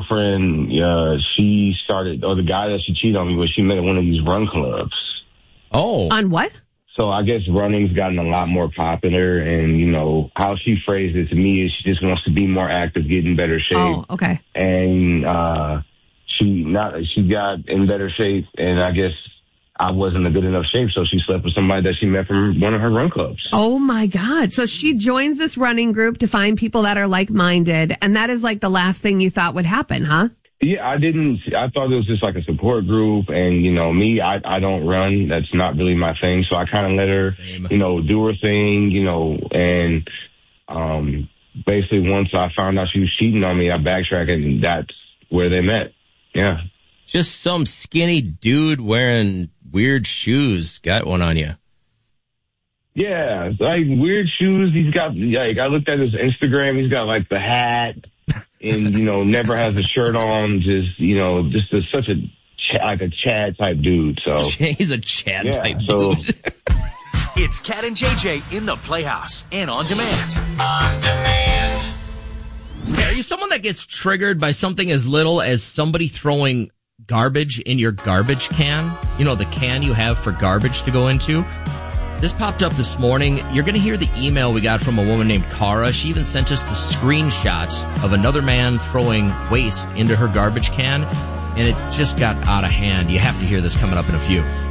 girlfriend, she started, or the guy that she cheated on me with, she met at one of these run clubs. Oh. On what? So I guess running's gotten a lot more popular, and, how she phrased it to me is she just wants to be more active, get in better shape. Oh, okay. And she got in better shape, and I guess I wasn't in a good enough shape, so she slept with somebody that she met from one of her run clubs. Oh, my God. So she joins this running group to find people that are like-minded, and that is like the last thing you thought would happen, huh? Yeah, I thought it was just like a support group, and, me, I don't run. That's not really my thing, so I kind of let her, do her thing, and basically once I found out she was cheating on me, I backtracked, and that's where they met. Yeah. Just some skinny dude wearing weird shoes got one on you. Yeah, like weird shoes. He's got, I looked at his Instagram. He's got like the hat and, never has a shirt on. Just such a Chad type dude. So he's a Chad type dude. It's Cat and JJ in the Playhouse and on demand. Hey, are you someone that gets triggered by something as little as somebody throwing garbage in your garbage can? The can you have for garbage to go into? This popped up this morning. You're going to hear the email we got from a woman named Cara. She even sent us the screenshot of another man throwing waste into her garbage can, and it just got out of hand. You have to hear this coming up in a few.